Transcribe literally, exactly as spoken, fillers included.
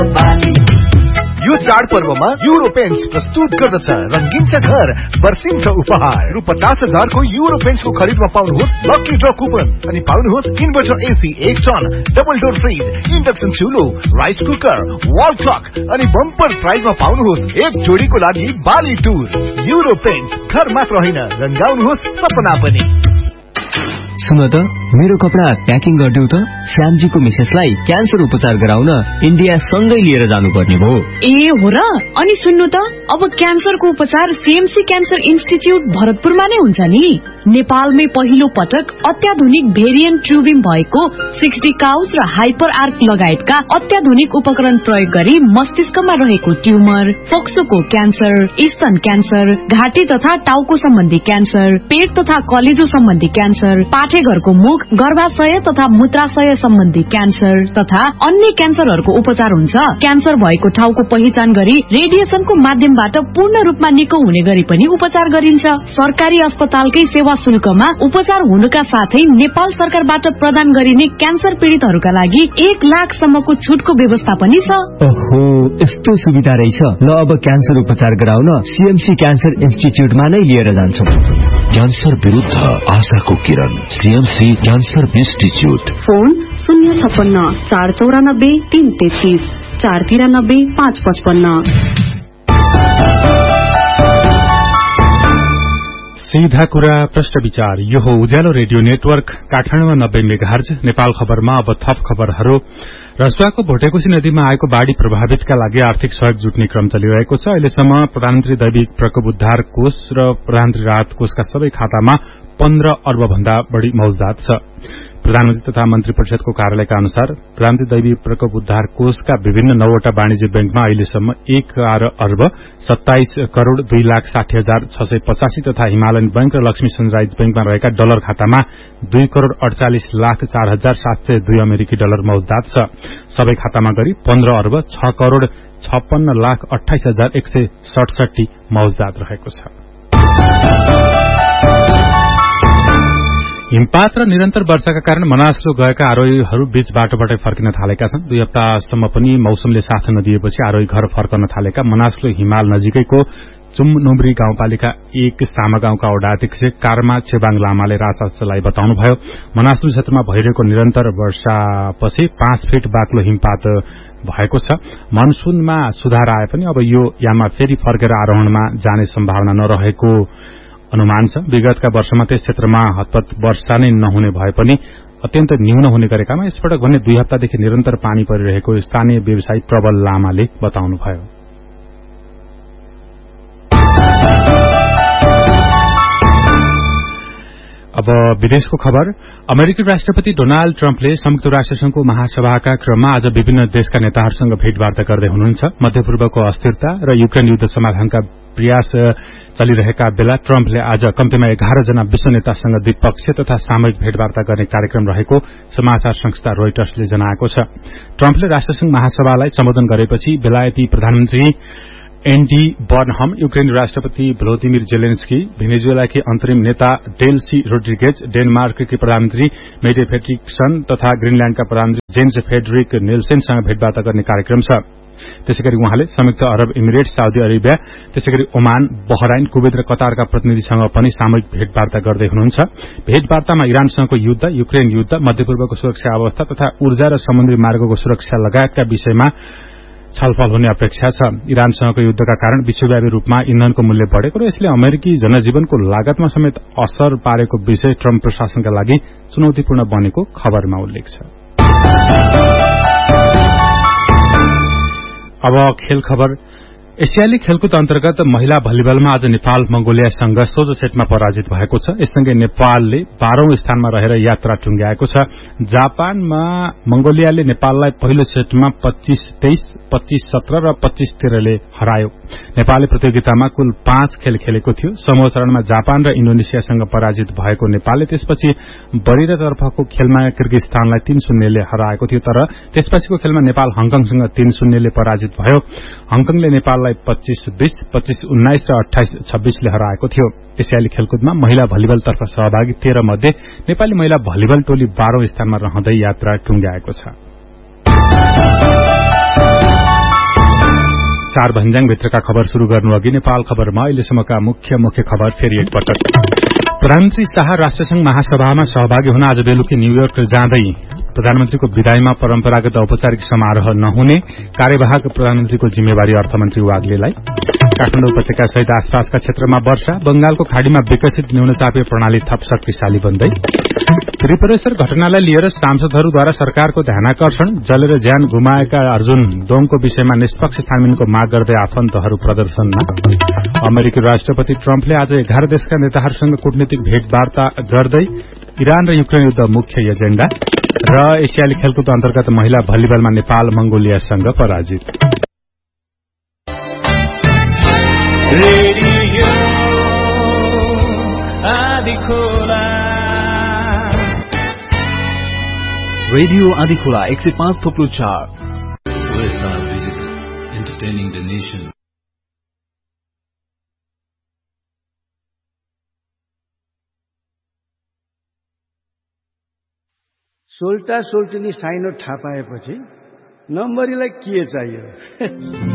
यो चाडपर्वमा euro paints प्रस्तुत गर्दछ रंगीन छ घर वर्षिन्छ उपहार रु पचास हजार को युरो पेन्ट्स को खरीदमा पाउनुहोस् लकी ड्र कुपन अनि पाउनुहोस् इन्भर्टर एसी एक ton double door fridge induction चुलो rice cooker wall clock अनि बम्पर प्राइजमा पाउनुहोस् एक जोडीको लागि बाली टुर युरो पेन्ट्स घर मात्र होइन रंगाउनुहोस् सपना पनि। सुन त मेरो कपडा प्याकिङ गर्दिउ त श्यामजीको मिसेसलाई क्यान्सर उपचार गराउन इन्डिया सँगै लिएर जानुपर्ने भयो। ए हो र? अनि सुन्नु त अब क्यान्सरको उपचार सीएमसी क्यान्सर इन्स्टिट्युट भरतपुरमा नै हुन्छ नि। नेपालमै पहिलो पटक अत्याधुनिक भेरिएन्ट ट्युबिङ भएको सिक्सटी काउस र हाइपर आर्क लगायतका अत्याधुनिक उपकरण प्रयोग गरी मस्तिष्कमा रहेको ट्युमर, फोक्सोको क्यान्सर, स्तन क्यान्सर, घाँटी तथा टाउको सम्बन्धी क्यान्सर, पेट तथा कलेजो सम्बन्धी क्यान्सर, पाठेघरको मुख, गर्भाशय तथा मूत्राशय सम्बन्धी क्यान्सर तथा अन्य क्यान्सरहरूको उपचार हुन्छ। क्यान्सर भएको ठाउँको पहिचान गरी रेडिएसनको माध्यमबाट पूर्ण रूपमा निको हुने गरी पनि उपचार गरिन्छ। सरकारी अस्पतालकै सेवा शुल्कमा उपचार हुनुका साथै नेपाल सरकारबाट प्रदान गरिने क्यान्सर पीड़ितहरूका लागि एक लाख सम्मको छुटको व्यवस्था पनि छ। ओहो, यस्तो सुविधा रहेछ। ल अब क्यान्सर उपचार गराउन सीएमसी क्यान्सर इन्स्टिट्युटमा नै लिएर जान्छौं। क्यान्सर विरुद्ध आशाको किरण सीएमसी क्यान्सर इन्स्टिट्युट। फोन शून्य छप्पन्न चार चौरानब्बे तीन तेत्तीस चार तिरानब्बे पाँच पचपन्न। सीधा कुरा प्रश्न विचार। यो हो उज्यालो रेडियो नेटवर्क काठमाडौँमा नब्बे मेगाहर्ज। नेपाल खबरमा अब थप खबरहरू। रसुवाको भोटेकोशी नदीमा आएको बाढ़ी प्रभावितका लागि आर्थिक सहयोग जुट्ने क्रम चलिरहेको छ। अहिलेसम्म प्रधानमन्त्री दैविक प्रकोप उद्धार कोष र प्रधानमन्त्री राहत कोषका सबै खातामा पन्ध्र अर्ब भन्दा बढ़ी मौजदात छ। प्रधानमन्त्री तथा मन्त्री परिषदको कार्यालयका अनुसार प्रधानमन्त्री दैविक प्रकोप उद्धार कोषका विभिन्न नौवटा वाणिज्य बैंकमा अहिलेसम्म एघार अर्ब सत्ताइस करोड़ दुई लाख साठी हजार छ सय पचासी तथा हिमालयन बैंक र लक्ष्मी सनराइज बैंकमा रहेका डलर खातामा दुई करोड़ अड़चालिस लाख चार हजार सात सय दुई अमेरिकी डलर मौजदात छ। सबै खातामा गरी पन्ध्र अर्ब छ करोड़ छप्पन्न लाख अठाइस हजार एक सय सडसठी मौजदात रहेको छ। हिमपात र निरन्तर वर्षाका कारण मनासलु गएका आरोहीहरू बीच बाटोबाटै फर्किन थालेका छन्। दुई हप्तासम्म पनि मौसमले साथ नदिएपछि आरोही घर फर्कन थालेका मनासलु हिमाल नजिकैको चुमनुम्री गाउँपालिका एक सामा गाउँका वडा अध्यक्ष कारमा छेबाङ लामाले राजशासनलाई बताउनुभयो मनासलु क्षेत्रमा भइरहेको निरन्तर वर्षापछि पाँच फिट बाक्लो हिमपात भएको छ। मनसुनमा सुधार आए पनि अब यो याममा फेरि फर्केर आरोहणमा जाने सम्भावना नरहेको अनुमान छ। विगतका वर्षमा त्यस क्षेत्रमा हतपत वर्षा नै नहुने भए पनि अत्यन्त न्यून हुने गरेकामा यसपटक भने दुई हप्तादेखि निरन्तर पानी परिरहेको स्थानीय व्यवसायी प्रबल लामाले बताउनुभयो। अब विदेशको खबर। अमेरिकी राष्ट्रपति डोनाल्ड ट्रम्पले संयुक्त राष्ट्रसंघको महासभाका क्रममा आज विभिन्न देशका नेताहरूसँग भेटवार्ता गर्दै हुनुहुन्छ। मध्यपूर्वको अस्थिरता र युक्रेन युद्ध समाधानका प्रयास चलिरहेका बेला ट्रम्पले आज कम्तीमा एघार जना विश्व नेतासँग द्विपक्षीय तथा सामूहिक भेटवार्ता गर्ने कार्यक्रम रहेको समाचार संस्था रोइटर्सले जनाएको छ। ट्रम्पले राष्ट्रसंघ महासभालाई सम्बोधन गरेपछि बेलायती प्रधानमन्त्री एन्डी बर्नहम, युक्रेनी राष्ट्रपति भ्लोदिमिर जेलेन्स्की, भेनेजुएलाकी अन्तरिम नेता डेल्सी रोड्रिगेज, डेनमार्ककी प्रधानमन्त्री मेटे फ्रेडरिक्सन तथा ग्रीनल्याण्डका प्रधानमन्त्री जेन्स फेडरिक नेल्सेनसँग भेटवार्ता गर्ने कार्यक्रम छ। त्यसैगरी उहाँले संयुक्त अरब इमिरेट्स, साउदी अरेबिया, त्यसैगरी ओमान, बहराइन, कुवेत र कतारका प्रतिनिधिसँग पनि सामूहिक भेटवार्ता गर्दै हुनुहुन्छ। भेटवार्तामा इरानसँगको युद्ध, युक्रेन युद्ध, मध्यपूर्वको सुरक्षा अवस्था तथा ऊर्जा र समुद्री मार्गको सुरक्षा लगायतका विषयमा छलफल हुने अपेक्षा छ। इरानसँगको युद्धका कारण विश्वव्यापी रूपमा इन्धनको मूल्य बढ़ेको र यसले अमेरिकी जनजीवनको लागतमा समेत असर पारेको विषय ट्रम्प प्रशासनका लागि चुनौतीपूर्ण बनेको खबरमा उल्लेख छ। अब खेल खबर। एसियाली खेलकुद अन्तर्गत महिला भलिबलमा आज नेपाल मंगोलियासँग सोझो सेटमा पराजित भएको छ। यससँगै नेपालले बाह्रौं स्थानमा रहेर यात्रा टुंग्याएको छ। जापानमा मंगोलियाले नेपाललाई पहिलो सेटमा पच्चीस तेइस, पच्चीस सत्र र पच्चीस तेह्रले हरायो। नेपालले प्रतियोगितामा कुल पाँच खेल खेलेको थियो। समूह चरणमा जापान र इन्डोनेसियासँग पराजित भएको नेपालले त्यसपछि बरिरतर्फको खेलमा किर्गिस्तानलाई तीन शून्यले हराएको थियो। तर त्यसपछिको खेलमा नेपाल हङकङसँग तीन शून्यले पराजित भयो। हङकङले नेपाललाई पच्चीस बीस, पच्चीस उन्नाइस र अठाइस छब्बीसले हराएको थियो। एसियाली खेलकुदमा महिला भलिबलतर्फ सहभागी तेह्र मध्ये नेपाली महिला भलिबल टोली बाह्रौं स्थानमा रहँदै यात्रा टुंग्याएको छ। चार भन्ज्याङभित्रका खबर शुरू गर्नु अघि नेपाल खबरमा अहिलेसम्मका मुख्य मुख्य खबर फेरि एकपटक। प्रधानमन्त्री शाह राष्ट्रसंघ महासभामा सहभागी हुन आज बेलुकी न्यूयोर्क जाँदै प्रधानमन्त्रीको विदाईमा परम्परागत औपचारिक समारोह नहुने कार्यवाहक प्रधानमन्त्रीको जिम्मेवारी अर्थमन्त्री वाग्लेलाई। काठमाडौँ उपत्यका सहित आसपासका क्षेत्रमा वर्षा, बंगालको खाड़ीमा विकसित न्यूनचापीय प्रणाली थप शक्तिशाली बन्दै। त्रिपुरेश्वर घटनालाई लिएर सांसदहरूद्वारा सरकारको ध्यानाकर्षण, जलेर ज्यान गुमाएका अर्जुन दोङको विषयमा निष्पक्ष छानबिनको माग गर्दै आफन्तहरू प्रदर्शनमा। अमेरिकी राष्ट्रपति ट्रम्पले आज एघार देशका नेताहरूसँग कूटनीतिक भेटवार्ता गर्दै इरान र युक्रेन युद्ध मुख्य एजेण्डा र एसियाली खेलकुद अन्तर्गत महिला भलिबलमा नेपाल मंगोलियासँग पराजित। रेडियो आदिखोला रेडियो आदिखोला एक सय पाँच थोप्लो चार entertaining the nation. सोल्टा सोल्टिनी साइनो थाहा पाएपछि नम्बरीलाई के चाहियो।